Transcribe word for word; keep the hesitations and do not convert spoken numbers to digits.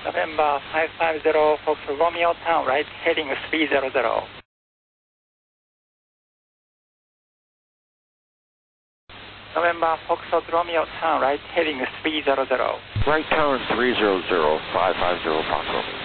November five five zero, Fox Romeo, turn right, heading three zero zero. November Foxtrot Romeo, turn right, heading three zero zero. Right turn three zero zero, five five zero, Fox Romeo.